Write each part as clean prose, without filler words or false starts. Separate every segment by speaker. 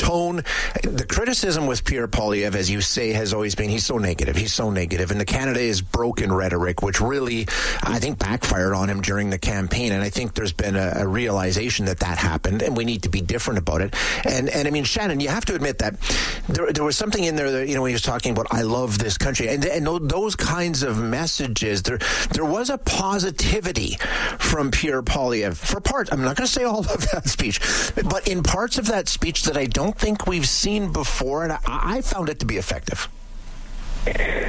Speaker 1: tone, the criticism with Pierre Poilievre, as you say, has always been he's so negative. And the Canada is broken rhetoric, which really, I think, backfired on him during the campaign. And I think there's been a realization that happened, and we need to be different about it. And I mean, Shannon, you have to admit that there was something in there that, when he was talking about, I love this country, and those kinds of messages, there was a positivity from Pierre Poilievre for parts. I'm not going to say all of that speech, but in parts of that speech that I don't think we've seen before, and I found it to be effective.
Speaker 2: I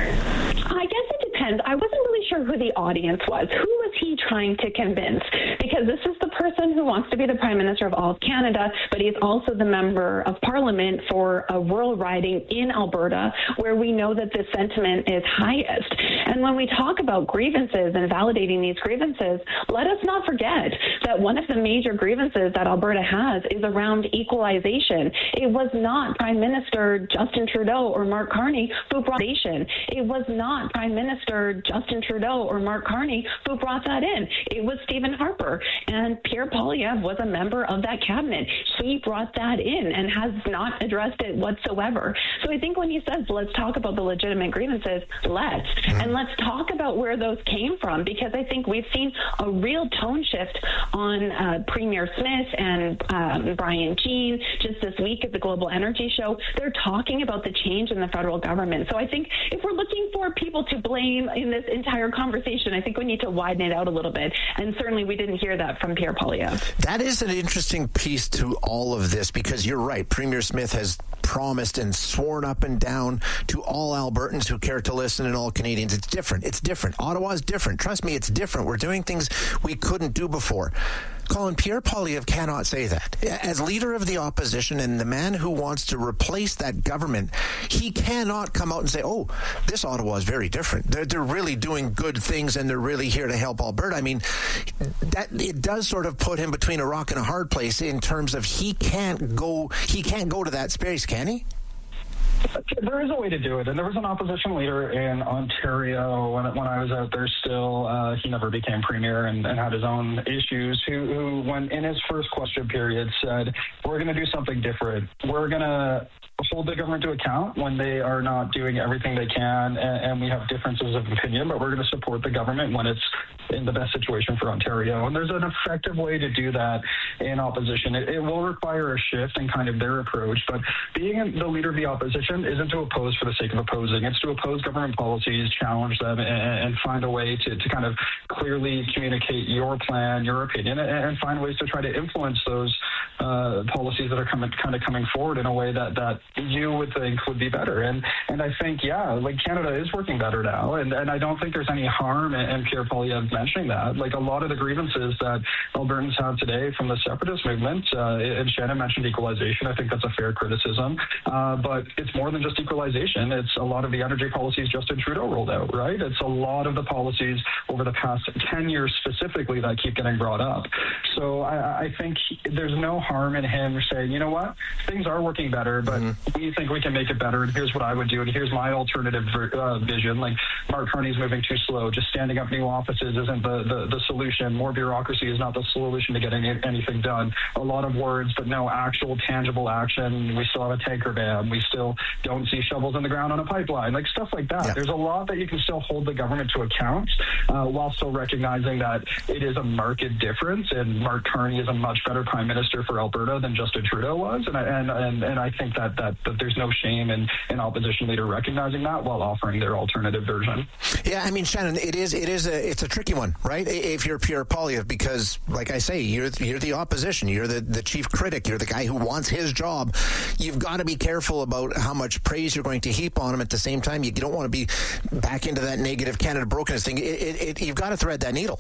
Speaker 2: guess it depends. I wasn't really sure who the audience was. Who was he trying to convince? Because this is the person who wants to be the Prime Minister of all of Canada, but he's also the Member of Parliament for a rural riding in Alberta, where we know that this sentiment is highest. And when we talk about grievances and validating these grievances, let us not forget that one of the major grievances that Alberta has is around equalization. It was not Prime Minister Justin Trudeau or Mark Carney who brought it. It was not Prime Minister Justin Trudeau or Mark Carney who brought that in. It was Stephen Harper. And Pierre Poilievre was a member of that cabinet. He brought that in and has not addressed it whatsoever. So I think when he says, let's talk about the legitimate grievances, and let's talk about where those came from, because I think we've seen a real tone shift on Premier Smith and Brian Jean just this week at the Global Energy Show. They're talking about the change in the federal government. So I think if we're looking for people to blame in this entire conversation, I think we need to widen it out a little bit. And certainly we didn't hear that from Pierre Poilievre.
Speaker 1: That is an interesting piece to all of this, because you're right. Premier Smith has promised and sworn up and down to all Albertans who care to listen and all Canadians, it's different. It's different. Ottawa's different. Trust me, it's different. We're doing things we couldn't do before. Colin, Pierre Poilievre cannot say that. As leader of the opposition and the man who wants to replace that government, he cannot come out and say, oh, this Ottawa is very different. They're really doing good things and they're really here to help Alberta. I mean, that it does sort of put him between a rock and a hard place in terms of he can't go to that space, can he?
Speaker 3: There is a way to do it, and there was an opposition leader in Ontario when I was out there still. He never became premier and had his own issues, who when in his first question period said, we're going to do something different. We're going to hold the government to account when they are not doing everything they can, and we have differences of opinion, but we're going to support the government when it's in the best situation for Ontario. And there's an effective way to do that in opposition. It will require a shift in kind of their approach, but being the leader of the opposition isn't to oppose for the sake of opposing. It's to oppose government policies, challenge them, and find a way to kind of clearly communicate your plan, your opinion, and find ways to try to influence those policies that are coming forward in a way that you would think would be better. And I think, like Canada is working better now, and I don't think there's any harm in Pierre Poilievre mentioning that. Like a lot of the grievances that Albertans have today from the separatist movement, and Shannon mentioned equalization, I think that's a fair criticism, but it's more than just equalization. It's a lot of the energy policies Justin Trudeau rolled out, right? It's a lot of the policies over the past 10 years specifically that keep getting brought up. So I think there's no harm in him saying, you know what, things are working better, but we think we can make it better, and here's what I would do, and here's my alternative vision. Like Mark Carney's moving too slow. Just standing up new offices isn't the solution. More bureaucracy is not the solution to getting anything done. A lot of words, but no actual tangible action. We still have a tanker ban. We still don't see shovels in the ground on a pipeline. Like stuff like that. Yeah. There's a lot that you can still hold the government to account while still recognizing that it is a marked difference, and Mark Carney is a much better Prime Minister for Alberta than Justin Trudeau was, and I think that there's no shame in an opposition leader recognizing that while offering their alternative version.
Speaker 1: Yeah, I mean, Shannon, it's a tricky one, right? If you're Pierre Poilievre, because, like I say, you're the opposition, you're the chief critic, you're the guy who wants his job. You've got to be careful about how much praise you're going to heap on him. At the same time, you don't want to be back into that negative Canada brokenness thing. You've got to thread that needle.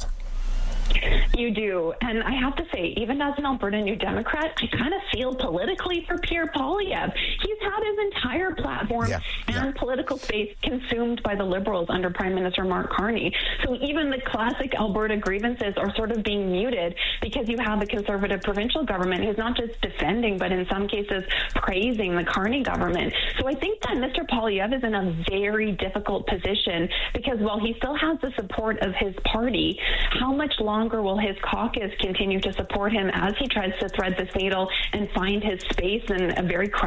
Speaker 2: You do. And I have to say, even as an Alberta New Democrat, I kind of feel politically for Pierre Poilievre. He's had his entire platform and political space consumed by the Liberals under Prime Minister Mark Carney. So even the classic Alberta grievances are sort of being muted because you have a Conservative provincial government who's not just defending, but in some cases praising the Carney government. So I think that Mr. Poilievre is in a very difficult position because while he still has the support of his party, how much longer will his caucus continue to support him as he tries to thread this needle and find his space in a very